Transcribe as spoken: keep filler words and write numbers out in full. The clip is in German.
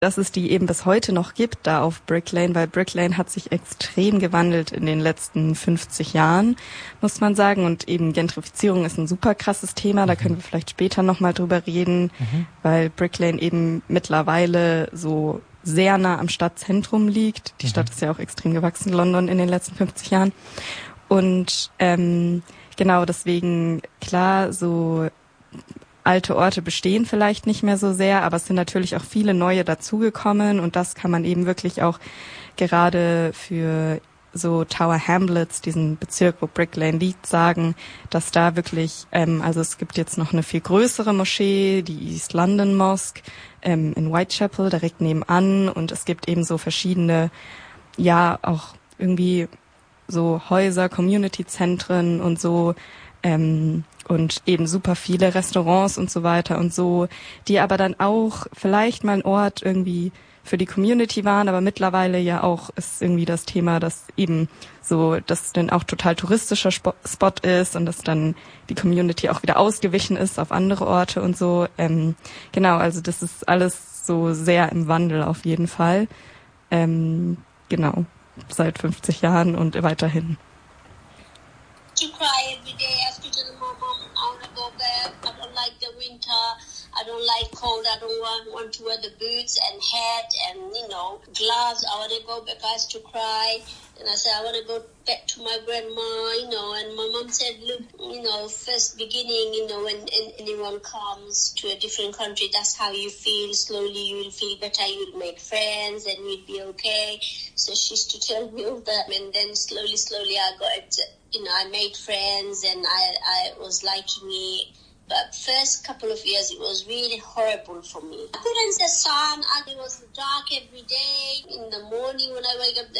dass es die eben bis heute noch gibt da auf Brick Lane, weil Brick Lane hat sich extrem gewandelt in den letzten fünfzig Jahren, muss man sagen. Und eben Gentrifizierung ist ein super krasses Thema, da können wir vielleicht später nochmal drüber reden, mhm. weil Brick Lane eben mittlerweile so sehr nah am Stadtzentrum liegt. Die mhm. Stadt ist ja auch extrem gewachsen, London, in den letzten fünfzig Jahren. Und ähm, genau deswegen, klar, so alte Orte bestehen vielleicht nicht mehr so sehr, aber es sind natürlich auch viele neue dazugekommen und das kann man eben wirklich auch gerade für so Tower Hamlets, diesen Bezirk, wo Brick Lane liegt, sagen, dass da wirklich, ähm, also es gibt jetzt noch eine viel größere Moschee, die East London Mosque ähm, in Whitechapel, direkt nebenan, und es gibt eben so verschiedene, ja, auch irgendwie so Häuser, Community-Zentren und so, ähm, und eben super viele Restaurants und so weiter und so, die aber dann auch vielleicht mal ein Ort irgendwie für die Community waren, aber mittlerweile ja auch ist irgendwie das Thema, dass eben so, dass dann auch total touristischer Spot ist und dass dann die Community auch wieder ausgewichen ist auf andere Orte und so. Ähm, genau, also das ist alles so sehr im Wandel auf jeden Fall. Ähm, genau, seit fünfzig Jahren und weiterhin. To cry every day, I have to tell my mom, I want to go back, I don't like the winter, I don't like cold, I don't want, want to wear the boots and hat and, you know, gloves, I want to go back, I have to cry, and I said, I want to go back to my grandma, you know, and my mom said, look, you know, first beginning, you know, when anyone comes to a different country, that's how you feel, slowly you will feel better, you'll make friends and you'll be okay, so she used to tell me all that, and then slowly, slowly I got, you know, I made friends and I, I was liking it. But first couple of years, it was really horrible for me. I couldn't see the sun, and it was dark every day. In the morning when I wake up,